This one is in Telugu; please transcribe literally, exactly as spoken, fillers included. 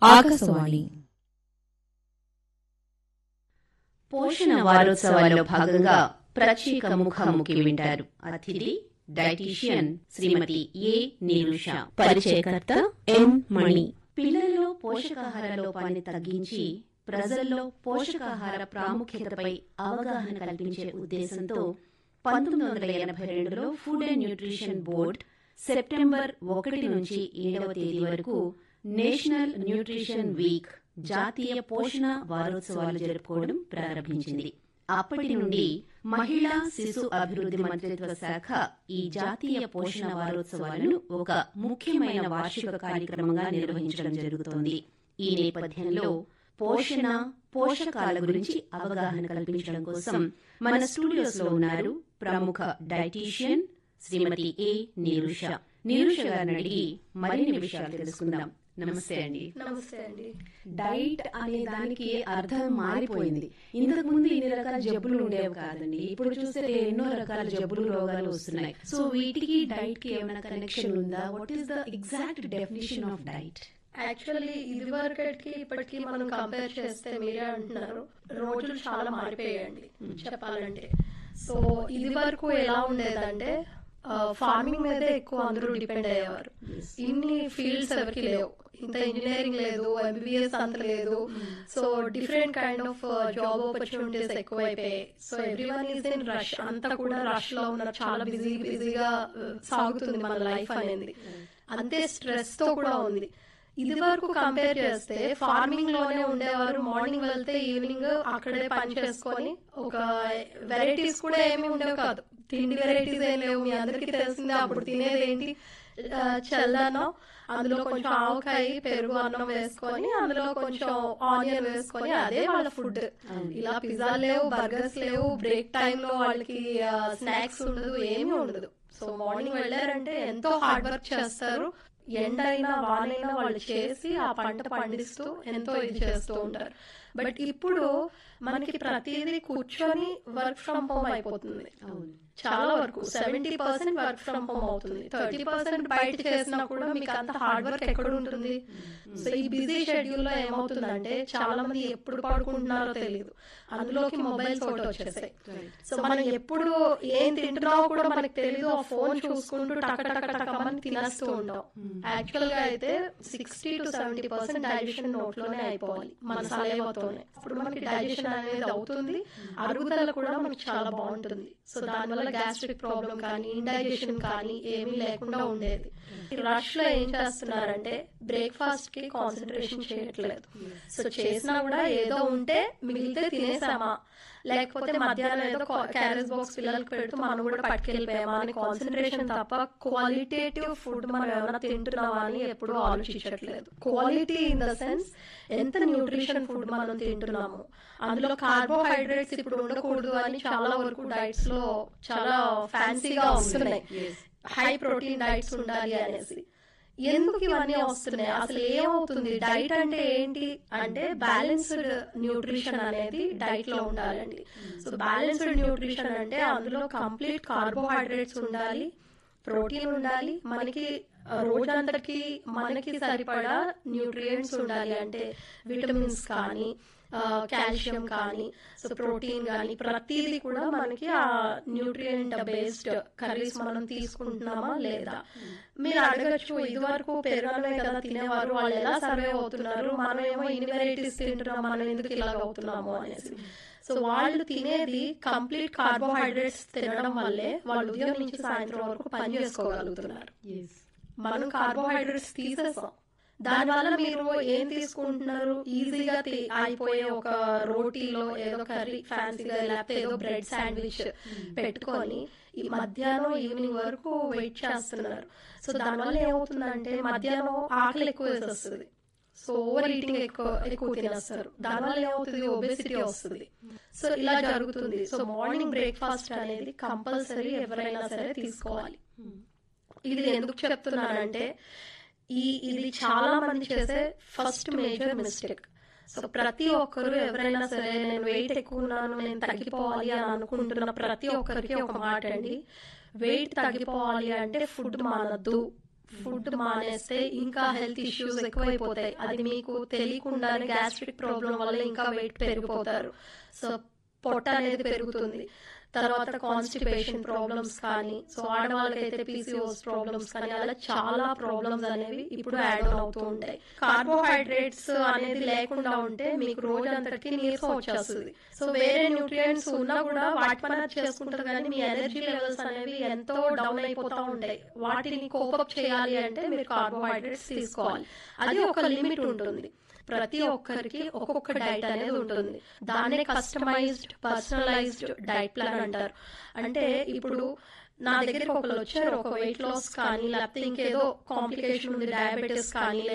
ఆకాశవాణి పోషణ వారోత్సవాల్లో భాగంగా ప్రత్యేక ముఖాముఖి వింటారు. అతిథి డైటీషియన్ శ్రీమతి ఏ నిరుష, పరిచయకర్త ఎన్ మణి. పిల్లల్లో పోషకాహార లోపాన్ని తగ్గించి ప్రజల్లో పోషకాహార ప్రాముఖ్యతపై అవగాహన కల్పించే ఉద్దేశంతో పంతొమ్మిది వందల ఎనభై రెండులో food and nutrition board September ఒకటి నుంచి ఏడవ తేదీ వరకు నేషనల్ న్యూట్రిషన్ వీక్, జాతీయ పోషణ వారోత్సవాలు జరుపుకోవడం ప్రారంభించింది. అప్పటి నుండి మహిళా శిశు అభివృద్ధి మంత్రిత్వ శాఖ ఈ జాతీయ పోషణ వారోత్సవాలను ఒక ముఖ్యమైన వార్షిక కార్యక్రమంగా నిర్వహించడం జరుగుతోంది. ఈ నేపథ్యంలో పోషణ, పోషకాల గురించి అవగాహన కల్పించడం కోసం మన స్టూడియోస్ లో ఉన్నారు ప్రముఖ డైటీషియన్ శ్రీమతి ఏ నిరుష. నిరుష గారిని అడిగి మరిన్ని విషయాలు తెలుసుకుందాం. నమస్తే అండి. నమస్తే అండి. డైట్ అనే దానికి అర్థం మారిపోయింది. ఇంతకు ముందు ఇన్ని రకాల జబ్బులు ఉండేవి కాదండి. ఇప్పుడు చూస్తే ఎన్నో రకాల జబ్బులు, రోగాలు వస్తున్నాయి. సో వీటికి డైట్ కి ఏమైనా కనెక్షన్ ఉందా? What is the exact definition of diet? Actually ఇది వరకటికి ఇప్పటికి మనం కంపేర్ చేస్తే మీరే అంటున్నారు, రోజులు చాలా మారిపోయాయండి చెప్పాలంటే. సో ఇది వరకు ఎలా ఉండేదంటే ఫార్మింగ్ మీదే ఎక్కువ అందరూ డిపెండ్ అయ్యేవారు. ఇన్ని ఫీల్డ్స్ ఎవరికి లేవు, ఇంత ఇంజనీరింగ్ లేదు, ఎంబీబీఎస్ అంత లేదు. So different kind of job opportunities ఎక్కువ అయిపోయాయి. So every one is in rush, అంతా కూడా రష్ లో ఉన్నారు. చాలా బిజీ బిజీగా సాగుతుంది మన లైఫ్ అనేది. అంతే స్ట్రెస్ తో కూడా ఉంది. ఇది వరకు కంపేర్ చేస్తే ఫార్మింగ్ లోనే ఉండేవారు. మార్నింగ్ వెళ్తే ఈవినింగ్ అక్కడే పని చేసుకొని, ఒక వెరైటీస్ కూడా ఏమి ఉండేవి కాదు. తిండి వెరైటీస్ ఏం లేవు. మీ అందరికి తెలిసిందే అప్పుడు తినేది ఏంటి, చల్లనం, అందులో కొంచెం ఆవకాయ, పెరుగు, అన్నం వేసుకొని అందులో కొంచెం ఆనియన్ వేసుకొని అదే వాళ్ళ ఫుడ్. ఇలా పిజ్జా లేవు, బర్గర్స్ లేవు, బ్రేక్ టైమ్ లో వాళ్ళకి స్నాక్స్ ఉండదు, ఏమీ ఉండదు. సో మార్నింగ్ వెళ్ళారంటే ఎంతో హార్డ్ వర్క్ చేస్తారు. ఎండైనా వానైనా వాళ్ళు చేసి ఆ పంట పండిస్తూ ఎంతో ఇది చేస్తూ ఉంటారు. బట్ ఇప్పుడు మనకి ప్రతిదీ కూర్చొని వర్క్ ఫ్రమ్ హోమ్ అయిపోతుంది. చాలా వరకు seventy percent work from home అవుతుంది. థర్టీ పర్సెంట్ బయట చేసినా కూడా మీకు అంత హార్డ్ వర్క్ ఎక్కడ ఉంటుంది? సో ఈ బిజీ షెడ్యూల్ లో ఏమవుతుందంటే చాలా మంది ఎప్పుడు పడుకుంటున్నారో తెలియదు, అందులోకి మొబైల్స్ ఒకటి వచ్చేసాయి. సో మనం ఎప్పుడు ఏం తింటున్నామో కూడా మనకు తెలియదు. ఆ ఫోన్ చూసుకుంటూ టక టక టకమని తినేస్తూ ఉంటాం. యాక్చువల్ గా అయితే sixty to seventy percent digestion నోట్లోనే అయిపోవాలి, మన సలైవాతోనే. ఇప్పుడు మనకి డైజెషన్ అనేది అవుతుంది, అరుగుదల కూడా మనకి చాలా బాగుంటుంది. సో దానివల్ల గ్యాస్ట్రిక్ ప్రాబ్లం కానీ ఇండైజెషన్ కానీ ఏమీ లేకుండా ఉండేది. రష్ లో ఏం చేస్తున్నారంటే బ్రేక్ఫాస్ట్ కి కాన్సన్ట్రేషన్ చేయట్లేదు. సో చేసినా కూడా ఏదో ఉంటే మిగిలితే తినేసామా, లేకపోతే మధ్యాహ్నం ఏదో క్యారేజ్ బాక్స్ పిల్లలకి పెడుతూ మనం కూడా పట్టుకెళ్ళిపోయామా అని కాన్సన్ట్రేషన్ తప్ప క్వాలిటేటివ్ ఫుడ్ మనం ఏమైనా తింటున్నామా అని ఎప్పుడూ ఆలోచించట్లేదు. క్వాలిటీ ఇన్ ద సెన్స్ ఎంత న్యూట్రిషన్ ఫుడ్ మనం తింటున్నాము, అందులో కార్బోహైడ్రేట్స్ ఇప్పుడు ఉండకూడదు అని చాలా వరకు డైట్స్ లో చాలా ఫ్యాన్సీగా వస్తున్నాయి. హై ప్రోటీన్ డైట్స్ ఉండాలి అనేసి. ఎందుకు ఇవన్నీ వస్తున్నాయి? అసలు ఏమవుతుంది? డైట్ అంటే ఏంటి అంటే బ్యాలెన్స్డ్ న్యూట్రిషన్ అనేది డైట్ లో ఉండాలండి. సో బ్యాలెన్స్డ్ న్యూట్రిషన్ అంటే అందులో కంప్లీట్ కార్బోహైడ్రేట్స్ ఉండాలి, ప్రోటీన్ ఉండాలి, మనకి రోజంతటికి మనకి సరిపడా న్యూట్రియంట్స్ ఉండాలి. అంటే విటమిన్స్ కానీ కాల్షియం కానీ సో ప్రోటీన్ కానీ ప్రతిదీ కూడా మనకి ఆ న్యూట్రియంట్ బేస్డ్ కర్రీస్ మనం తీసుకుంటున్నామా లేదా? మీరు అడగచ్చు, ఇది వరకు పెరుగనమే కదా తినేవారు, వాళ్ళు ఎలా సర్వైవ్ అవుతున్నారు, మనం ఏమో ఇన్ని వెరైటీస్ తింటున్నాం, మనం ఎందుకు ఇలాగ అవుతున్నాము అనేసి. సో వాళ్ళు తినేది కంప్లీట్ కార్బోహైడ్రేట్స్ తినడం వల్లే వాళ్ళు ఉదయం నుంచి సాయంత్రం వరకు పని చేసుకోగలుగుతున్నారు. మనం కార్బోహైడ్రేట్స్ తీసేసాం. దానివల్ల మీరు ఏం తీసుకుంటున్నారు? ఈజీగా అయిపోయే ఒక రోటీలో ఏదో కర్రీ ఫ్యాన్సీగా లేకపోతే ఏదో బ్రెడ్ శాండ్విచ్ పెట్టుకొని ఈ మధ్యాహ్నం ఈవినింగ్ వరకు వెయిట్ చేస్తున్నారు. సో దానివల్ల ఏమవుతుందంటే మధ్యాహ్నం ఆకలి ఎక్కువ వేసేస్తుంది. సో ఓవర్ ఈటింగ్ ఎక్కువ ఎక్కువ తినేస్తారు. దానివల్ల ఏమవుతుంది? ఒబెసిటీ వస్తుంది. సో ఇలా జరుగుతుంది. సో మార్నింగ్ బ్రేక్ఫాస్ట్ అనేది కంపల్సరీ ఎవరైనా సరే తీసుకోవాలి. ఇది ఎందుకు చెప్తున్నానంటే ఈ ఇది చాలా మంది చేసే ఫస్ట్ మేజర్ మిస్టేక్. సో ప్రతి ఒక్కరు ఎవరైనా సరే నేను వెయిట్ ఎక్కువ ఉన్నాను, నేను తగ్గిపోవాలి అని అనుకుంటున్న ప్రతి ఒక్కరికి ఒక మాట అండి, వెయిట్ తగ్గిపోవాలి అంటే ఫుడ్ మానద్దు, ఫుడ్ మానేస్తే ఇంకా హెల్త్ ఇష్యూస్ ఎక్కువైపోతాయి. అది మీకు తెలియకుండానే గ్యాస్ట్రిక్ ప్రాబ్లం వల్ల ఇంకా వెయిట్ పెరిగిపోతారు. సో పొట్ట అనేది పెరుగుతుంది. తర్వాత కాన్స్టిపేషన్ ప్రాబ్లమ్స్ కానీ, సో ఆడవాళ్ళకైతే పీసీఓఎస్ ప్రాబ్లమ్స్ కానీ, అలా చాలా ప్రాబ్లమ్స్ అనేవి ఇప్పుడు యాడ్ ఆన్ అవుతూ ఉంటాయి. కార్బోహైడ్రేట్స్ అనేది లేకుండా ఉంటే మీకు రోజంతటికి నీరసం వచ్చేస్తుంది. సో వేరే న్యూట్రియంట్స్ ఉన్నా కూడా వాటి పని అది చేసుకుంటారు, కానీ మీ ఎనర్జీ లెవెల్స్ అనేవి ఎంతో డౌన్ అయిపోతూ ఉంటాయి. వాటిని కోపప్ చేయాలి అంటే మీరు కార్బోహైడ్రేట్స్ తీసుకోవాలి. అది ఒక లిమిట్ ఉంటుంది. ప్రతి ఒక్కరికి ఒక్కొక్క డైట్ అనేది ఉంటుంది. దాన్నే కస్టమైజ్డ్ పర్సనలైజ్డ్ డైట్ ప్లాన్ అంటారు. అంటే ఇప్పుడు నా దగ్గరికి ఒకరు వచ్చారు, ఒక వెయిట్ లాస్ కానీ లేకపోతే ఇంకేదో కాంప్లికేషన్ ఉంది, డయాబెటీస్ కానీ